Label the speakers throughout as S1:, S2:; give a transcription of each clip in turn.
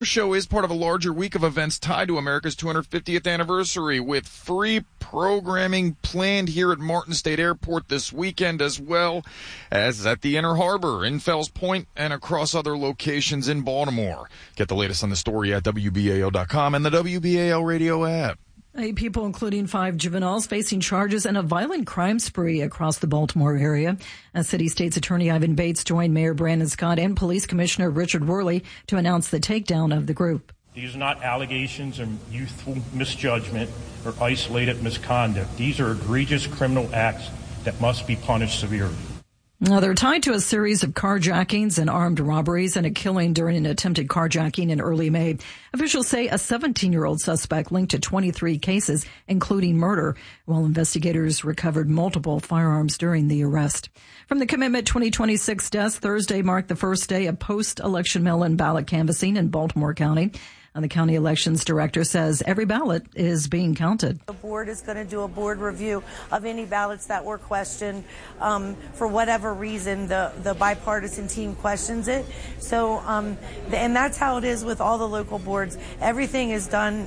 S1: Show is part of a larger week of events tied to America's 250th anniversary, with free programming planned here at Martin State Airport this weekend, as well as at the Inner Harbor, in Fells Point, and across other locations in Baltimore. Get the latest on the story at WBAL.com and the WBAL radio app.
S2: 8 people, including 5 juveniles, facing charges in a violent crime spree across the Baltimore area. As City State's Attorney Ivan Bates joined Mayor Brandon Scott and Police Commissioner Richard Worley to announce the takedown of the group.
S3: These are not allegations of youthful misjudgment or isolated misconduct. These are egregious criminal acts that must be punished severely.
S2: Now, they're tied to a series of carjackings and armed robberies and a killing during an attempted carjacking in early May. Officials say a 17-year-old suspect linked to 23 cases, including murder, while investigators recovered multiple firearms during the arrest. From the Commitment 2026 desk, Thursday marked the first day of post-election mail-in ballot canvassing in Baltimore County. And the county elections director says every ballot is being counted.
S4: The board is going to do a board review of any ballots that were questioned. For whatever reason, the bipartisan team questions it. So, and that's how it is with all the local boards. Everything is done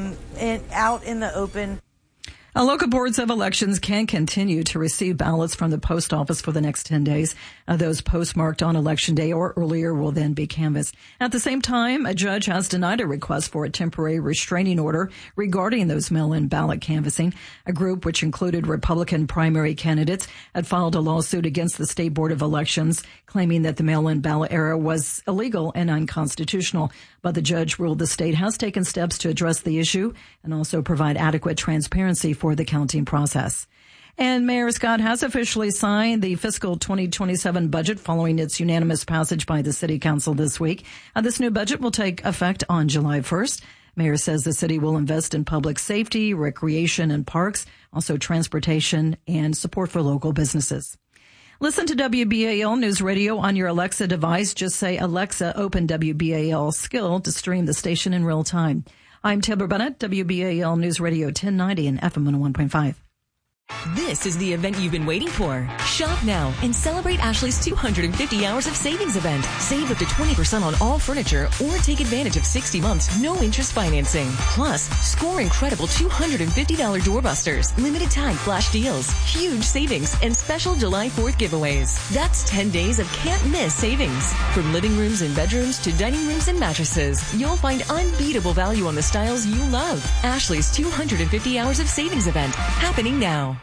S4: out in the open.
S2: Local boards of elections can continue to receive ballots from the post office for the next 10 days. Those postmarked on Election Day or earlier will then be canvassed. At the same time, a judge has denied a request for a temporary restraining order regarding those mail-in ballot canvassing. A group, which included Republican primary candidates, had filed a lawsuit against the State Board of Elections, claiming that the mail-in ballot era was illegal and unconstitutional. But the judge ruled the state has taken steps to address the issue and also provide adequate transparency for the counting process. And Mayor Scott has officially signed the fiscal 2027 budget following its unanimous passage by the City Council this week. This new budget will take effect on July 1st. Mayor says the city will invest in public safety, recreation, and parks, also transportation and support for local businesses. Listen to WBAL News Radio on your Alexa device. Just say, Alexa, open WBAL skill to stream the station in real time. I'm Taylor Bennett, WBAL News Radio 1090 and FM 101.5.
S5: This is the event you've been waiting for. Shop now and celebrate Ashley's 250 hours of savings event. Save up to 20% on all furniture or take advantage of 60 months, no interest financing. Plus, score incredible $250 doorbusters, limited time flash deals, huge savings, and special July 4th giveaways. That's 10 days of can't miss savings. From living rooms and bedrooms to dining rooms and mattresses, you'll find unbeatable value on the styles you love. Ashley's 250 hours of savings event happening now.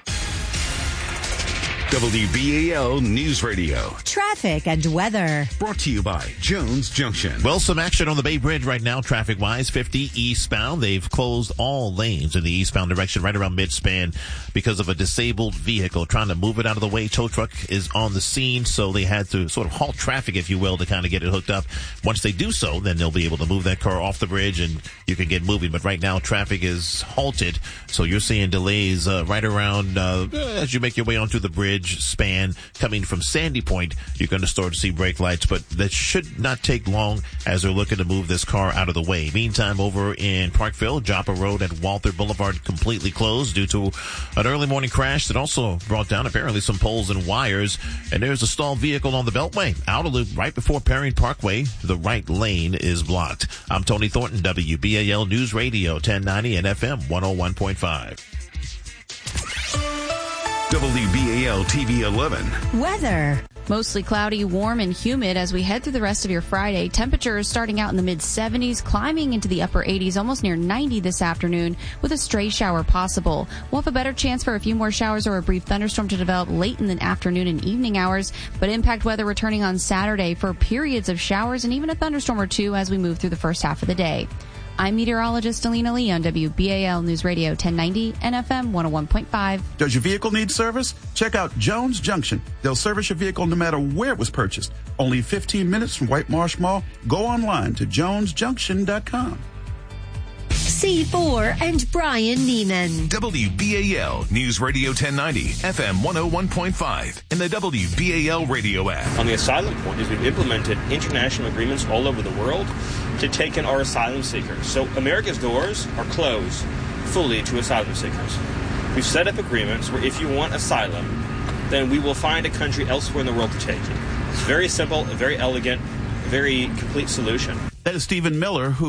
S6: WBAL News Radio.
S7: Traffic and weather.
S6: Brought to you by Jones Junction.
S8: Well, some action on the Bay Bridge right now, traffic-wise. 50 eastbound. They've closed all lanes in the eastbound direction right around mid-span because of a disabled vehicle trying to move it out of the way. Tow truck is on the scene, so they had to sort of halt traffic, if you will, to kind of get it hooked up. Once they do so, then they'll be able to move that car off the bridge and you can get moving. But right now, traffic is halted, so you're seeing delays right around as you make your way onto the bridge span coming from Sandy Point. You're going to start to see brake lights, but that should not take long as they're looking to move this car out of the way. Meantime, over in Parkville, Joppa Road and Walther Boulevard completely closed due to an early morning crash that also brought down apparently some poles and wires. And there's a stalled vehicle on the Beltway. Out of loop right before Perrine Parkway. The right lane is blocked. I'm Tony Thornton, WBAL News Radio 1090 and FM 101.5.
S6: WBAL TV 11.
S7: Weather.
S9: Mostly cloudy, warm, and humid as we head through the rest of your Friday. Temperatures starting out in the mid-70s, climbing into the upper 80s, almost near 90 this afternoon, with a stray shower possible. We'll have a better chance for a few more showers or a brief thunderstorm to develop late in the afternoon and evening hours, but impact weather returning on Saturday for periods of showers and even a thunderstorm or two as we move through the first half of the day. I'm meteorologist Alina Lee on WBAL News Radio 1090 and FM 101.5.
S10: Does your vehicle need service? Check out Jones Junction. They'll service your vehicle no matter where it was purchased. Only 15 minutes from White Marsh Mall. Go online to jonesjunction.com.
S7: C4 and Brian Neiman.
S6: WBAL News Radio 1090, FM 101.5, and the WBAL radio app.
S11: On the asylum point is we've implemented international agreements all over the world to take in our asylum seekers. So America's doors are closed fully to asylum seekers. We've set up agreements where if you want asylum, then we will find a country elsewhere in the world to take you. It's very simple, a very elegant, a very complete solution.
S10: That is Stephen Miller, who